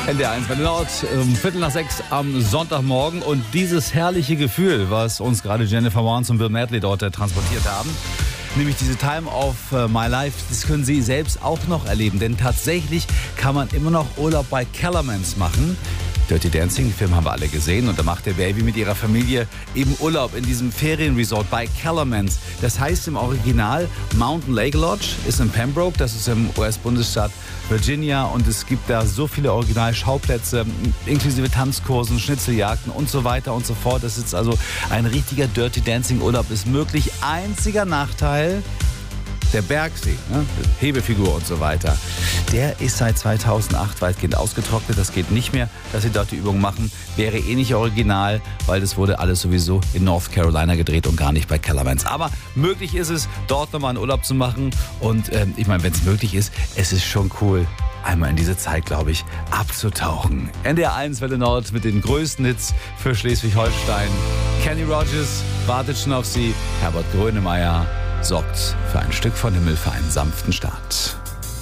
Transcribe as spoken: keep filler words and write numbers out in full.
N D R eins bei der Nord, um Viertel nach sechs am Sonntagmorgen. Und dieses herrliche Gefühl, was uns gerade Jennifer Warnes und Bill Medley dort äh, transportiert haben, nämlich diese Time of My Life, das können Sie selbst auch noch erleben. Denn tatsächlich kann man immer noch Urlaub bei Kellermans machen. Dirty Dancing, den Film haben wir alle gesehen. Und da macht der Baby mit ihrer Familie eben Urlaub in diesem Ferienresort bei Kellermans. Das heißt im Original Mountain Lake Lodge, ist in Pembroke, das ist im U S-Bundesstaat Virginia. Und es gibt da so viele Originalschauplätze, inklusive Tanzkursen, Schnitzeljagden und so weiter und so fort. Das ist also ein richtiger Dirty Dancing Urlaub, ist möglich. Einziger Nachteil: der Bergsee, ne? Hebefigur und so weiter, der ist seit zweitausendacht weitgehend ausgetrocknet. Das geht nicht mehr, dass sie dort die Übung machen. Wäre eh nicht original, weil das wurde alles sowieso in North Carolina gedreht und gar nicht bei Kellermans. Aber möglich ist es, dort nochmal einen Urlaub zu machen. Und ähm, ich meine, wenn es möglich ist, es ist schon cool, einmal in diese Zeit, glaube ich, abzutauchen. N D R eins Welle Nord mit den größten Hits für Schleswig-Holstein. Kenny Rogers wartet schon auf Sie. Herbert Grönemeyer sorgt für ein Stück von Himmel für einen sanften Start.